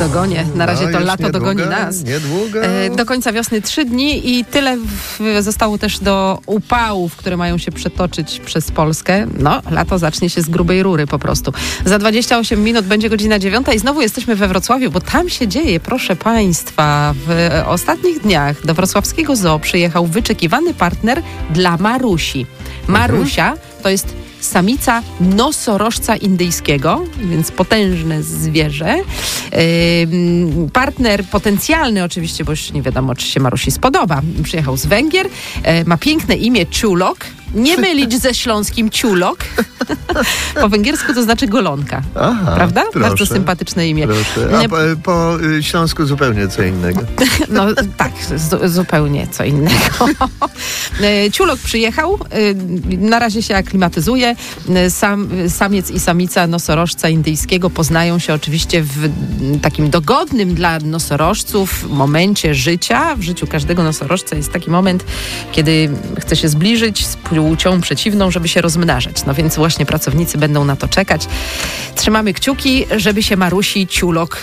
dogonię. Na razie to lato dogoni nas. Niedługo. Do końca wiosny 3 dni i tyle zostało też do upałów, które mają się przetoczyć przez Polskę. No, lato zacznie się z grubej rury po prostu. Za 28 minut będzie godzina 9 i znowu jesteśmy we Wrocławiu, bo tam się dzieje, proszę Państwa. W ostatnich dniach do wrocławskiego zoo przyjechał wyczekiwany partner dla Marusi. Marusia to jest samica nosorożca indyjskiego, więc potężne zwierzę. Partner potencjalny oczywiście, bo już nie wiadomo, czy się Marusi spodoba. Przyjechał z Węgier, ma piękne imię Ciulok. Nie mylić ze śląskim ciulok. Po węgiersku to znaczy golonka. Aha, prawda? Proszę, bardzo sympatyczne imię. Proszę. A po śląsku zupełnie co innego. No tak, zupełnie co innego. Ciulok przyjechał, na razie się aklimatyzuje. Samiec i samica nosorożca indyjskiego poznają się oczywiście w takim dogodnym dla nosorożców momencie życia. W życiu każdego nosorożca jest taki moment, kiedy chce się zbliżyć z płcią przeciwną, żeby się rozmnażać. No więc właśnie pracownicy będą na to czekać. Trzymamy kciuki, żeby się Marusi ciulok,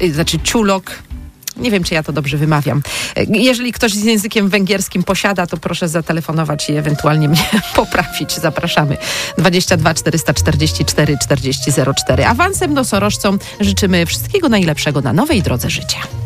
nie wiem, czy ja to dobrze wymawiam. Jeżeli ktoś z językiem węgierskim posiada, to proszę zatelefonować i ewentualnie mnie poprawić. Zapraszamy. 22 444 40 04. Awansem nosorożcom życzymy wszystkiego najlepszego na nowej drodze życia.